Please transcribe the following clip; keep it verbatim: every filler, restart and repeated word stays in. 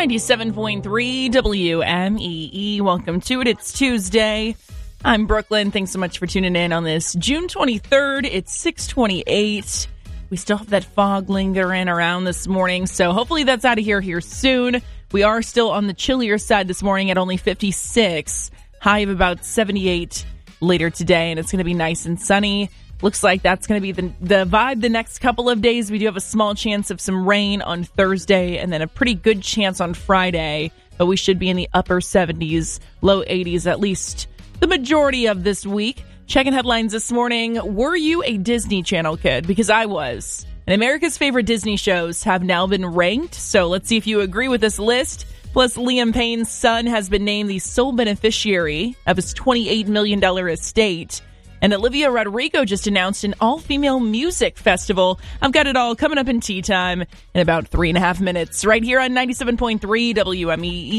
ninety-seven point three W M E E. Welcome to it. It's Tuesday. I'm Brooklyn. Thanks so much for tuning in on this June twenty-third. It's six twenty-eight. We still have that fog lingering around this morning, so hopefully that's out of here here soon. We are still on the chillier side this morning at only fifty-six. High of about seventy-eight later today, and it's going to be nice and sunny. Looks like that's going to be the, the vibe the next couple of days. We do have a small chance of some rain on Thursday and then a pretty good chance on Friday. But we should be in the upper seventies, low eighties, at least the majority of this week. Checking headlines this morning. Were you a Disney Channel kid? Because I was. And America's favorite Disney shows have now been ranked. So let's see if you agree with this list. Plus, Liam Payne's son has been named the sole beneficiary of his twenty-eight million dollars estate. And Olivia Rodrigo just announced an all-female music festival. I've got it all coming up in tea time in about three and a half minutes right here on ninety-seven point three W M E E.